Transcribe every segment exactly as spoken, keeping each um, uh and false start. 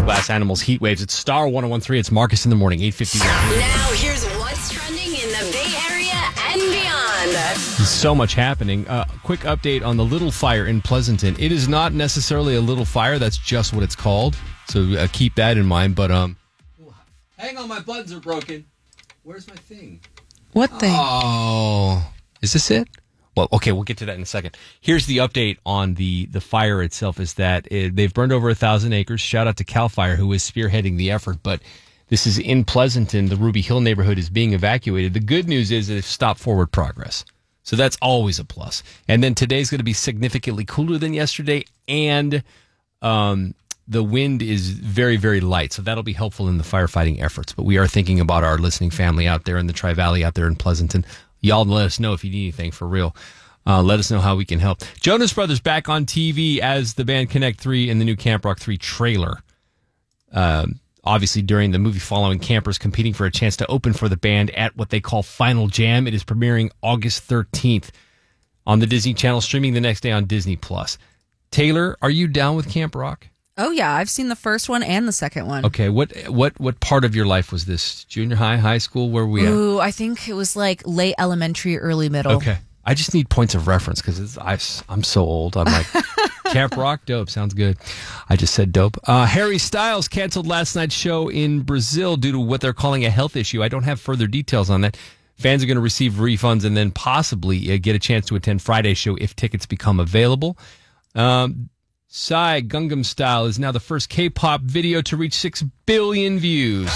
Glass Animals Heat Waves. It's Star one oh one point three. It's Marcus in the Morning, eight fifty-one. Now here's what's trending in the Bay Area and beyond. So much happening. Uh, quick update on the Little Fire in Pleasanton. It is not necessarily a little fire. That's just what it's called. So uh, keep that in mind. But um, hang on, my buttons are broken. Where's my thing? What thing? Oh, is this it? Well, okay, we'll get to that in a second. Here's the update on the, the fire itself is that it, they've burned over a thousand acres. Shout out to CAL FIRE, who is spearheading the effort. But this is in Pleasanton. The Ruby Hill neighborhood is being evacuated. The good news is that they've stopped forward progress. So that's always a plus. And then today's going to be significantly cooler than yesterday. And um, the wind is very, very light. So that'll be helpful in the firefighting efforts. But we are thinking about our listening family out there in the Tri-Valley, out there in Pleasanton. Y'all let us know if you need anything for real. Uh, let us know how we can help. Jonas Brothers back on T V as the band Connect three in the new Camp Rock three trailer. Um, obviously, during the movie following, campers competing for a chance to open for the band at what they call Final Jam. It is premiering August thirteenth on the Disney Channel, streaming the next day on Disney Plus. Taylor, are you down with Camp Rock? Oh, yeah. I've seen the first one and the second one. Okay. What what what part of your life was this? Junior high, high school? Where were we at? Ooh, I think it was like late elementary, early middle. Okay. I just need points of reference because I'm so old. I'm like, Camp Rock, dope. Sounds good. I just said dope. Uh, Harry Styles canceled last night's show in Brazil due to what they're calling a health issue. I don't have further details on that. Fans are going to receive refunds and then possibly uh, get a chance to attend Friday's show if tickets become available. Um, Psy Gangnam Style is now the first K-pop video to reach six billion views.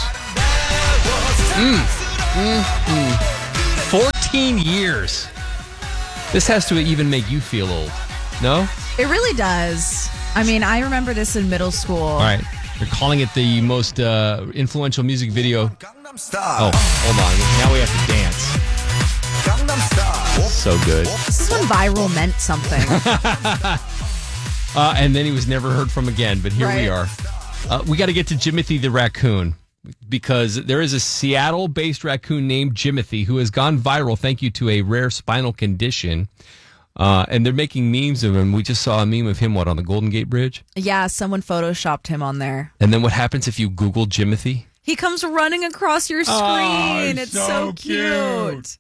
Mm, mm, mm. fourteen years. This has to even make you feel old. No? It really does. I mean, I remember this in middle school. All right. They're calling it the most uh, influential music video. Oh, hold on. Now we have to dance. So good. This is when viral meant something. uh, and then he was never heard from again. But here right. we are. Uh, we got to get to Jimothy the raccoon, because there is a Seattle-based raccoon named Jimothy who has gone viral thank you to a rare spinal condition. Uh, and they're making memes of him. We just saw a meme of him, what, on the Golden Gate Bridge? Yeah, someone photoshopped him on there. And then what happens if you Google Jimothy? He comes running across your screen. Oh, it's so, so cute. cute.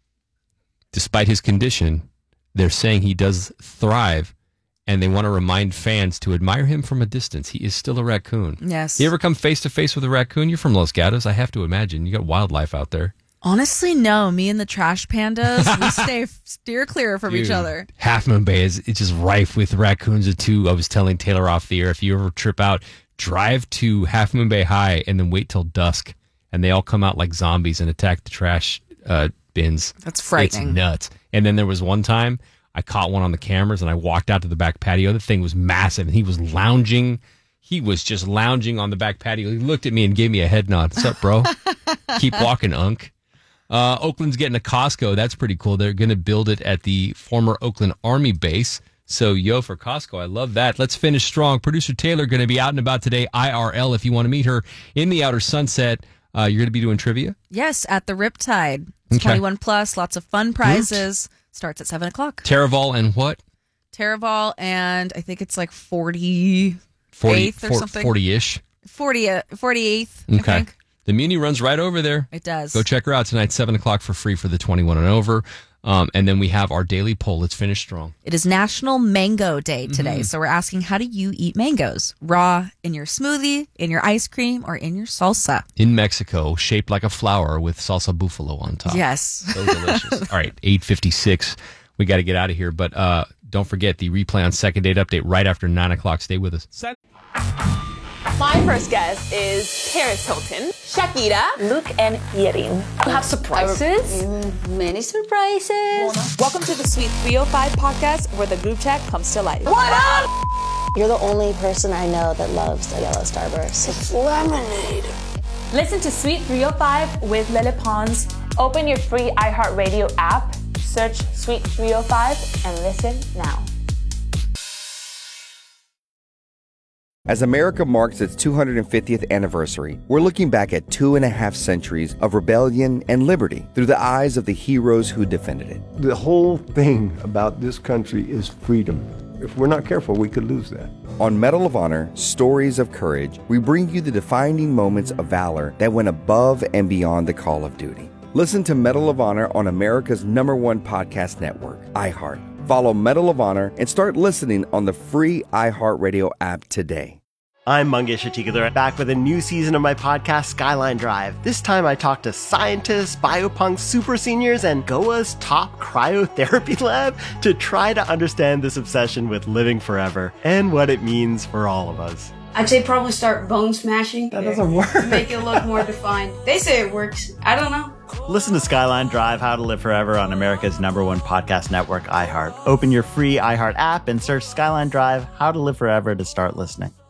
Despite his condition, they're saying he does thrive. And they want to remind fans to admire him from a distance. He is still a raccoon. Yes. You ever come face to face with a raccoon? You're from Los Gatos. I have to imagine. You got wildlife out there. Honestly, no. Me and the trash pandas, we stay steer clear from Dude, each other. Half Moon Bay is it's just rife with raccoons too. I was telling Taylor off the air, if you ever trip out, drive to Half Moon Bay High and then wait till dusk, and they all come out like zombies and attack the trash uh, bins. That's frightening. It's nuts. And then there was one time I caught one on the cameras, and I walked out to the back patio. The thing was massive, and he was lounging. He was just lounging on the back patio. He looked at me and gave me a head nod. What's up, bro? Keep walking, Unk. Uh, Oakland's getting a Costco. That's pretty cool. They're going to build it at the former Oakland Army base. So, yo, for Costco, I love that. Let's finish strong. Producer Taylor going to be out and about today, I R L, if you want to meet her in the Outer Sunset. Uh, you're going to be doing trivia? Yes, at the Riptide. It's Okay. twenty-one plus, lots of fun prizes. Woot. Starts at seven o'clock. Terraval and what? Terraval and I think it's like forty-eighth forty, or something. forty-ish. forty, uh, forty-eighth, Okay. I think. The Muni runs right over there. It does. Go check her out tonight, seven o'clock for free for the twenty-one and over. Um, and then we have our daily poll. Let's finish strong. It is National Mango Day today. Mm-hmm. So we're asking, how do you eat mangoes? Raw, in your smoothie, in your ice cream, or in your salsa? In Mexico, shaped like a flower with salsa buffalo on top. Yes. So delicious. All right, eight fifty-six. We got to get out of here. But uh, don't forget the replay on Second Date Update right after nine o'clock. Stay with us. My first guest is Paris Hilton, Shakira, Luke, and Yerin. You have surprises? Many surprises. Welcome to the Sweet three oh five podcast, where the group chat comes to life. What up? You're the only person I know that loves the yellow starburst. It's lemonade. Listen to Sweet three oh five with Lele Pons. Open your free iHeartRadio app, search Sweet three oh five, and listen now. As America marks its two hundred fiftieth anniversary, we're looking back at two and a half centuries of rebellion and liberty through the eyes of the heroes who defended it. The whole thing about this country is freedom. If we're not careful, we could lose that. On Medal of Honor, Stories of Courage, we bring you the defining moments of valor that went above and beyond the call of duty. Listen to Medal of Honor on America's number one podcast network, iHeart. Follow Medal of Honor and start listening on the free iHeartRadio app today. I'm Mangesh Hattikudur, back with a new season of my podcast, Skyline Drive. This time I talk to scientists, biopunks, super seniors, and Goa's top cryotherapy lab to try to understand this obsession with living forever and what it means for all of us. I'd say probably start bone smashing. That doesn't work. To make it look more defined. They say it works. I don't know. Listen to Skyline Drive, How to Live Forever on America's number one podcast network, iHeart. Open your free iHeart app and search Skyline Drive, How to Live Forever to start listening.